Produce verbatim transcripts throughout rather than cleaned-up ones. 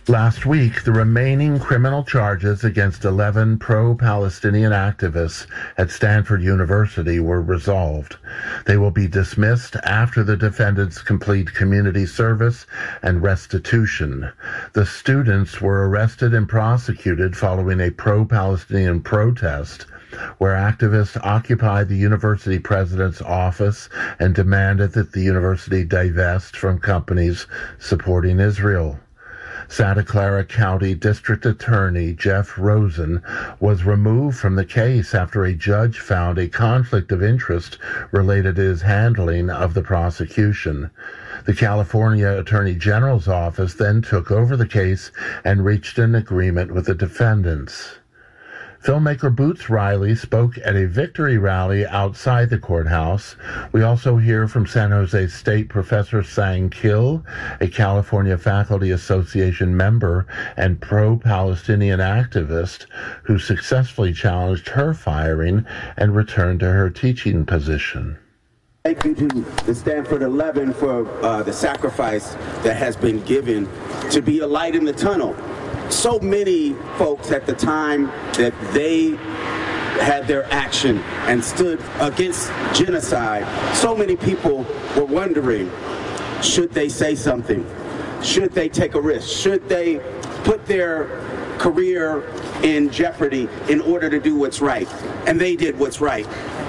Last week, the remaining criminal charges against eleven pro-Palestinian activists at Stanford University were resolved. They will be dismissed after the defendants complete community service and restitution. The students were arrested and prosecuted following a pro-Palestinian protest where activists occupied the university president's office and demanded that the university divest from companies supporting Israel. Santa Clara County District Attorney Jeff Rosen was removed from the case after a judge found a conflict of interest related to his handling of the prosecution. The California Attorney General's office then took over the case and reached an agreement with the defendants. Filmmaker Boots Riley spoke at a victory rally outside the courthouse. We also hear from San Jose State Professor Sang Kill, a California Faculty Association member and pro-Palestinian activist who successfully challenged her firing and returned to her teaching position. Thank you to the Stanford eleven for uh, the sacrifice that has been given to be a light in the tunnel. So many folks at the time that they had their action and stood against genocide, so many people were wondering, should they say something? Should they take a risk? Should they put their career in jeopardy in order to do what's right? And they did what's right.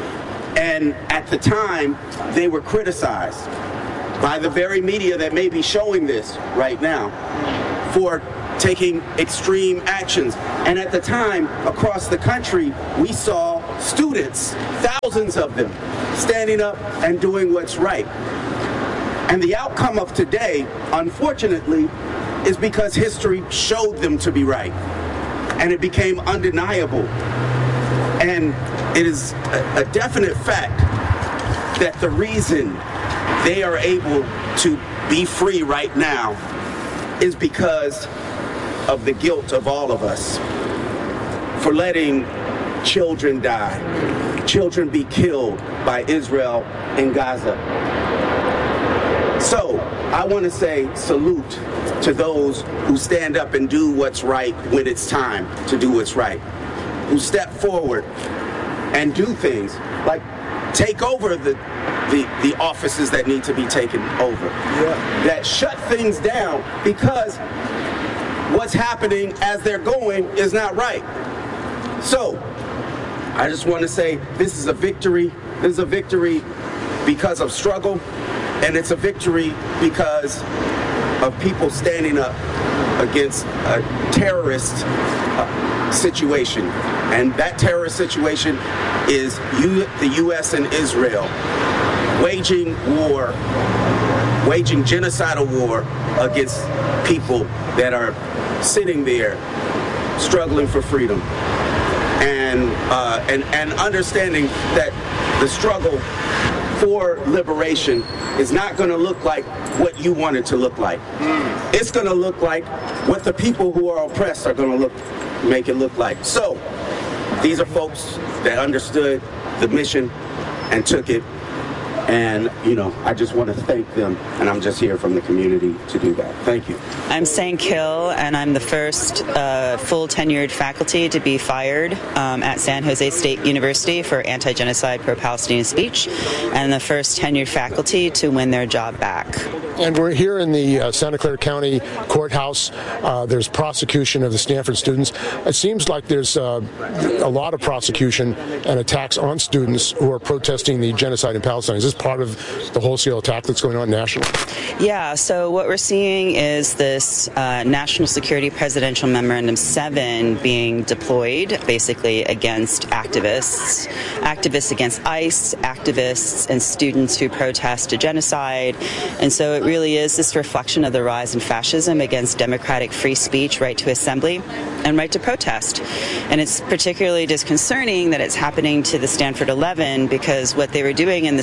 And at the time, they were criticized by the very media that may be showing this right now for taking extreme actions. And at the time, across the country, we saw students, thousands of them, standing up and doing what's right. And the outcome of today, unfortunately, is because history showed them to be right. And it became undeniable. And it is a, a definite fact that the reason they are able to be free right now is because of the guilt of all of us for letting children die, children be killed by Israel in Gaza. So I want to say salute to those who stand up and do what's right when it's time to do what's right, who step forward and do things like take over the the, the offices that need to be taken over, yeah. that shut things down because what's happening as they're going is not right. So I just want to say this is a victory. This is a victory because of struggle, and it's a victory because of people standing up against a terrorist uh, situation. And that terrorist situation is U- the U S and Israel waging war, waging genocidal war against people that are sitting there struggling for freedom, and uh, and and understanding that the struggle for liberation is not going to look like what you want it to look like. Mm. It's going to look like what the people who are oppressed are going to look make it look like. So these are folks that understood the mission and took it. And, you know, I just want to thank them, and I'm just here from the community to do that. Thank you. I'm Sang Kill, and I'm the first uh, full tenured faculty to be fired um, at San Jose State University for anti-genocide, pro-Palestinian speech, and the first tenured faculty to win their job back. And we're here in the uh, Santa Clara County Courthouse. Uh, there's prosecution of the Stanford students. It seems like there's uh, a lot of prosecution and attacks on students who are protesting the genocide in Palestine. Is this part of the wholesale attack that's going on nationally? Yeah, so what we're seeing is this uh, National Security Presidential Memorandum seven being deployed basically against activists, activists against ICE, activists and students who protest a genocide. And so it really is this reflection of the rise in fascism against democratic free speech, right to assembly, and right to protest. And it's particularly disconcerting that it's happening to the Stanford eleven because what they were doing in the spring of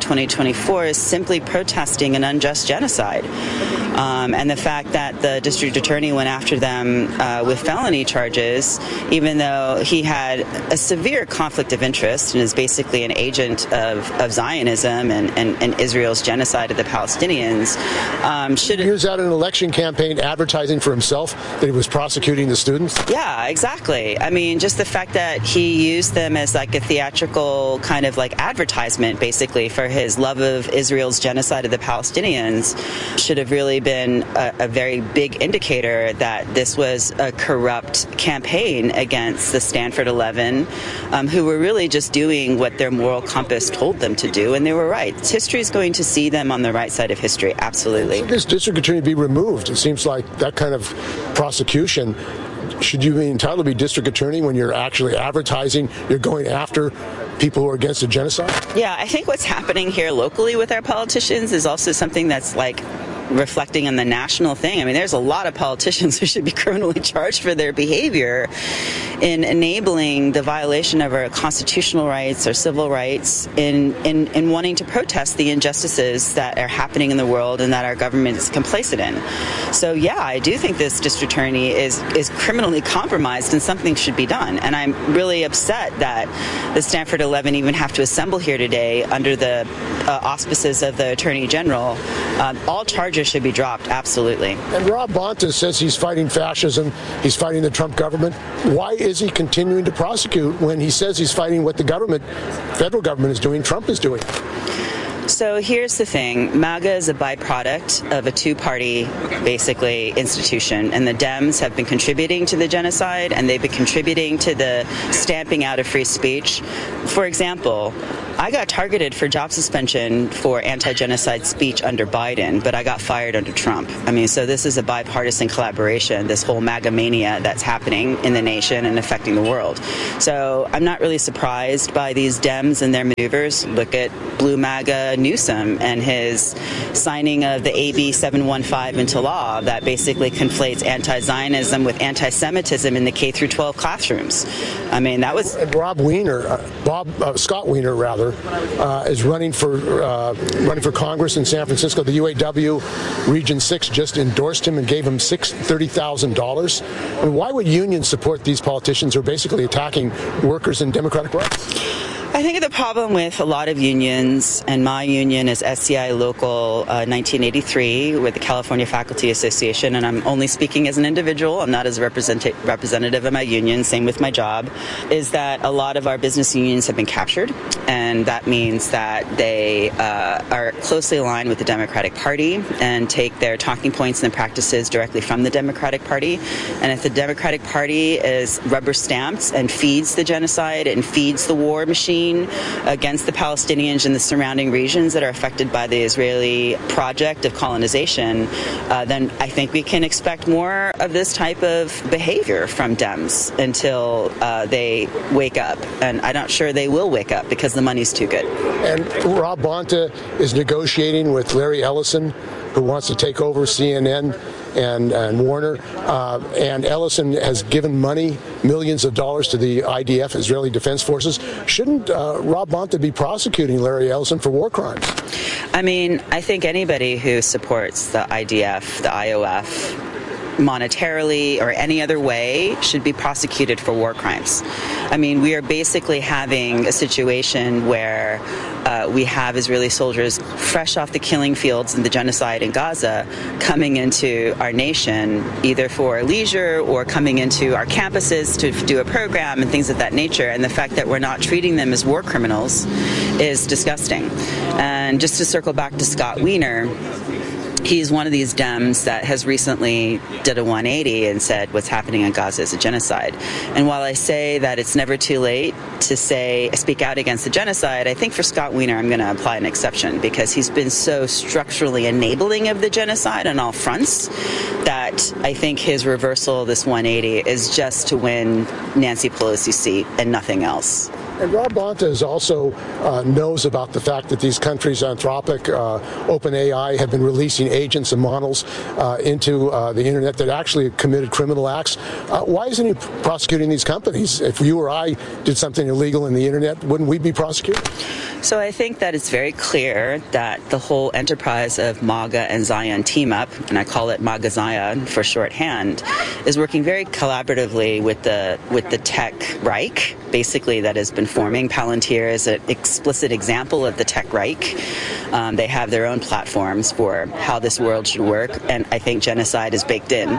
twenty twenty-four is simply protesting an unjust genocide. Um, and the fact that the district attorney went after them uh, with felony charges, even though he had a severe conflict of interest and is basically an agent of, of Zionism and, and, and Israel's genocide of the Palestinians, um, should he was at an election campaign advertising for himself that he was prosecuting the students? Yeah, exactly. I mean, just the fact that he used them as like a theatrical kind of like advertisement, basically, for his love of Israel's genocide of the Palestinians should have really been a, a very big indicator that this was a corrupt campaign against the Stanford eleven, um, who were really just doing what their moral compass told them to do, and they were right. History is going to see them on the right side of history, absolutely. Should this district attorney be removed? It seems like that kind of prosecution. Should you be entitled to be district attorney when you're actually advertising, you're going after people who are against a genocide? Yeah, I think what's happening here locally with our politicians is also something that's like reflecting on the national thing. I mean, there's a lot of politicians who should be criminally charged for their behavior in enabling the violation of our constitutional rights or civil rights in, in, in wanting to protest the injustices that are happening in the world and that our government is complacent in. So, yeah, I do think this district attorney is, is criminally compromised and something should be done. And I'm really upset that the Stanford eleven even have to assemble here today under the uh, auspices of the Attorney General. Uh, all charges should be dropped, absolutely. And Rob Bonta says he's fighting fascism, he's fighting the Trump government. Why is he continuing to prosecute when he says he's fighting what the government, federal government is doing, Trump is doing? So here's the thing. MAGA is a byproduct of a two-party, basically, institution. And the Dems have been contributing to the genocide, and they've been contributing to the stamping out of free speech. For example, I got targeted for job suspension for anti-genocide speech under Biden, but I got fired under Trump. I mean, so this is a bipartisan collaboration, this whole MAGA mania that's happening in the nation and affecting the world. So I'm not really surprised by these Dems and their maneuvers. Look at Blue MAGA Newsom and his signing of the A B seven one five into law that basically conflates anti-Zionism with anti-Semitism in the K through twelve classrooms. I mean, that was... And Rob Wiener, uh, Bob uh, Scott Wiener, rather, uh, is running for uh, running for Congress in San Francisco. The U A W Region six just endorsed him and gave him thirty thousand dollars. I mean, why would unions support these politicians who are basically attacking workers and democratic rights? I think the problem with a lot of unions, and my union is S C I Local uh, nineteen eighty-three with the California Faculty Association, and I'm only speaking as an individual, I'm not as a represent- representative of my union, same with my job, is that a lot of our business unions have been captured, and that means that they uh, are closely aligned with the Democratic Party and take their talking points and practices directly from the Democratic Party. And if the Democratic Party is rubber stamped and feeds the genocide and feeds the war machine against the Palestinians and the surrounding regions that are affected by the Israeli project of colonization, uh, then I think we can expect more of this type of behavior from Dems until uh, they wake up. And I'm not sure they will wake up because the money's too good. And Rob Bonta is negotiating with Larry Ellison, who wants to take over C N N and, and Warner. Uh, and Ellison has given money, millions of dollars, to the I D F, Israeli Defense Forces. Shouldn't uh, Rob Bonta be prosecuting Larry Ellison for war crimes? I mean, I think anybody who supports the I D F, the I O F, monetarily or any other way should be prosecuted for war crimes. I mean, we are basically having a situation where uh, we have Israeli soldiers fresh off the killing fields and the genocide in Gaza coming into our nation either for leisure or coming into our campuses to do a program and things of that nature. And the fact that we're not treating them as war criminals is disgusting. And just to circle back to Scott Wiener, he's one of these Dems that has recently did a one eighty and said what's happening in Gaza is a genocide. And while I say that it's never too late to say speak out against the genocide, I think for Scott Wiener I'm going to apply an exception because he's been so structurally enabling of the genocide on all fronts that I think his reversal of this one eighty is just to win Nancy Pelosi's seat and nothing else. And Rob Bonta is also uh, knows about the fact that these countries, Anthropic, uh, OpenAI, have been releasing agents and models uh, into uh, the internet that actually committed criminal acts. Uh, why isn't he prosecuting these companies? If you or I did something illegal in the internet, wouldn't we be prosecuted? So I think that it's very clear that the whole enterprise of MAGA and Zion team up, and I call it MAGA Zion for shorthand, is working very collaboratively with the with the tech Reich, basically, that has been forming. Palantir is an explicit example of the tech Reich. Um, they have their own platforms for how this world should work, and I think genocide is baked in.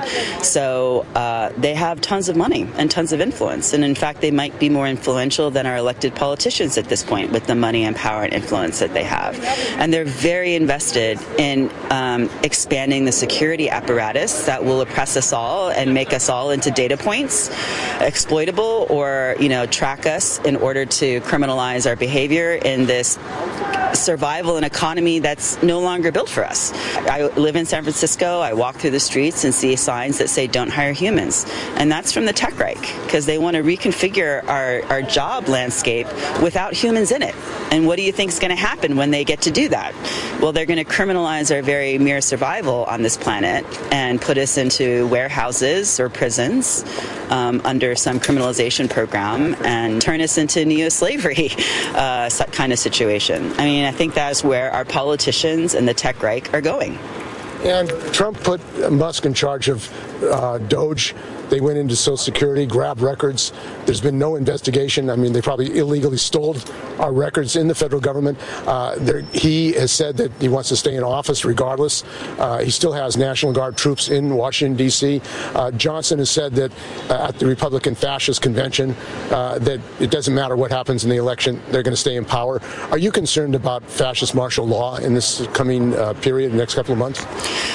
So uh, they have tons of money and tons of influence, and in fact, they might be more influential than our elected politicians at this point with the money and power and influence that they have. And they're very invested in um, expanding the security apparatus that will oppress us all and make us all into data points, exploitable, or, you know, track us in order to criminalize our behavior in this survival and economy that's no longer built for us. I live in San Francisco. I walk through the streets and see signs that say don't hire humans. And that's from the tech Reich, because they want to reconfigure our, our job landscape without humans in it. And what do you think is going to happen when they get to do that? Well, they're going to criminalize our very mere survival on this planet and put us into warehouses or prisons um, under some criminalization program and turn us into neo-slavery uh, kind of situation. I mean, I think that's where our politicians and the tech Reich are going. And Trump put Musk in charge of uh, Doge. They went into Social Security, grabbed records. There's been no investigation. I mean, they probably illegally stole our records in the federal government. Uh, he has said that he wants to stay in office regardless. Uh, he still has National Guard troops in Washington, D C Uh, Johnson has said that uh, at the Republican Fascist Convention uh, that it doesn't matter what happens in the election, they're going to stay in power. Are you concerned about fascist martial law in this coming uh, period, the next couple of months?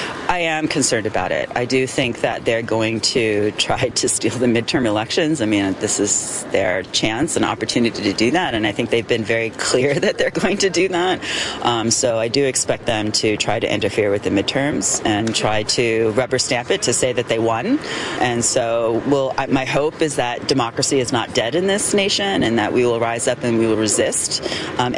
I am concerned about it. I do think that they're going to try to steal the midterm elections. I mean, this is their chance and opportunity to do that, and I think they've been very clear that they're going to do that. Um, so I do expect them to try to interfere with the midterms and try to rubber stamp it to say that they won. And so we'll, I, my hope is that democracy is not dead in this nation and that we will rise up and we will resist. Um,